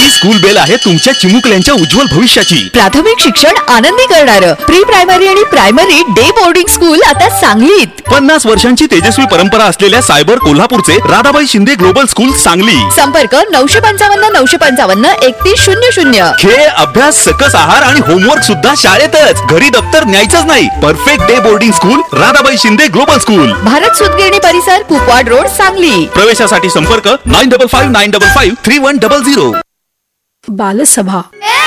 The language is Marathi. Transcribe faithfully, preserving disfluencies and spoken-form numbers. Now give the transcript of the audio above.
ही स्कूल बेल आहे तुमच्या चिमुकल्यांच्या उज्ज्वल भविष्याची. प्राथमिक शिक्षण आनंदी करणारं प्री प्रायमरी आणि प्रायमरी डे बोर्डिंग स्कूल आता सांगलीत. पन्नास वर्षांची तेजस्वी परंपरा असलेल्या सायबर कोल्हापूरचे राधाबाई शिंदे ग्लोबल स्कूल सांगली. संपर्क नऊशे पंचावन्न नऊशे पंचावन्न एकतीस शून्य शून्य. खेळ, अभ्यास, सकस आहार आणि होमवर्क सुद्धा शाळेतच. घरी दप्तर न्यायचंच नाही. Perfect day boarding school Radhabai Shinde global school, Bharat सूतगिरणी परिसर, कुपवाड रोड, सांगली. प्रवेशासाठी संपर्क nine double five nine double five three one double zero. बालसभा